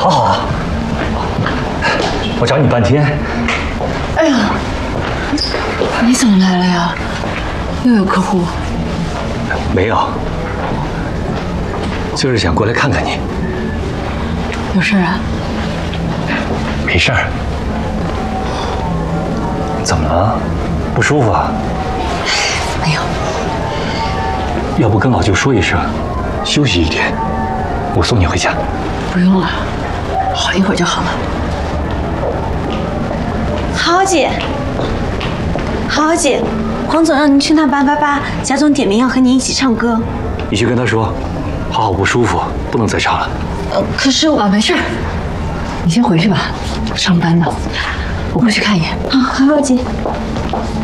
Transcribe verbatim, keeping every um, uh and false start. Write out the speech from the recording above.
好好啊，我找你半天。 哎呀，你怎么来了呀？又有客户？ 没有，就是想过来看看你。 有事啊？ 没事儿。怎么了？不舒服啊？ 没有。 要不跟老舅说一声，休息一天，我送你回家。 不用了，好一会儿就好了。 好好姐，好好姐，黄总让您去那八八八，贾总点名要和您一起唱歌。 你去跟他说，好好不舒服，不能再唱了。 呃，可是我啊，没事，你先回去吧，上班呢，我过去看一眼。 好，好好姐。